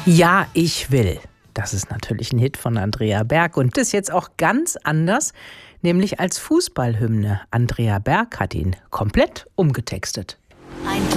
Ja, ich will. Das ist natürlich ein Hit von Andrea Berg und das jetzt auch ganz anders, nämlich als Fußballhymne. Andrea Berg hat ihn komplett umgetextet. Ein